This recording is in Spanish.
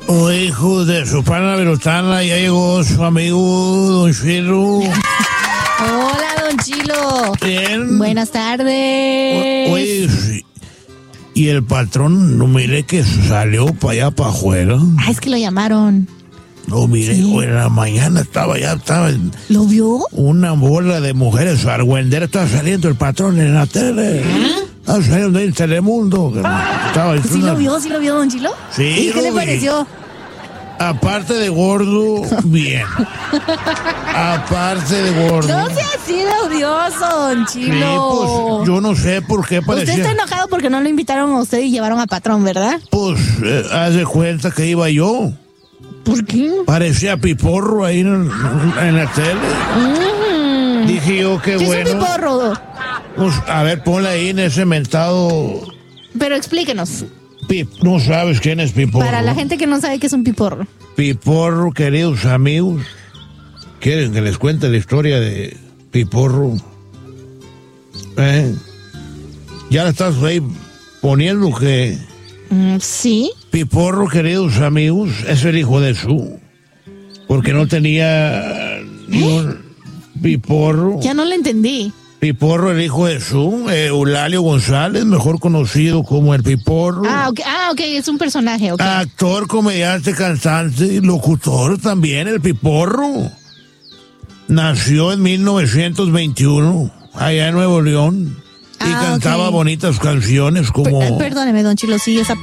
Oh, hijo de su pana Verotana, ya llegó su amigo Don Chilo. Hola, Don Chilo. Bien. Buenas tardes. Oye, sí. Y el patrón, no mire que salió para allá, para afuera. Ah, es que lo llamaron. No, mire, Sí. hoy en la mañana estaba ¿Lo vio? una bola de mujeres argüenderas. Estaba saliendo el patrón en la tele. Estaba saliendo en Telemundo. Estaba ¿Sí lo vio, Don Chilo? Sí, ¿Y qué le lo vi. pareció? Aparte de gordo, bien. Aparte de gordo. No sea así de odioso, Don Sí, Chilo. pues yo no sé por qué parecía. Usted está enojado porque no lo invitaron a usted y llevaron a patrón, ¿verdad? Pues haz de cuenta que iba yo. ¿Por qué? Parecía Piporro ahí en la tele. Dije yo, qué ¿Qué bueno. es un piporro? Pues, a ver, ponle ahí en ese mentado. Pero explíquenos. No sabes quién es Piporro. Para la gente que no sabe qué es un piporro. Piporro, queridos amigos. ¿Quieren que les cuente la historia de Piporro? Ya la estás ahí poniendo que Sí. Piporro, queridos amigos, es el hijo de su. Porque no tenía ni un Piporro. Ya no lo entendí. Piporro, el hijo de su, Eulalio González, mejor conocido como el Piporro. Ok, es un personaje, ok. Actor, comediante, cantante, locutor también, el Piporro. Nació en 1921, allá en Nuevo León, y cantaba ok. bonitas canciones como... Perdóneme, Don Chilo, sí, esa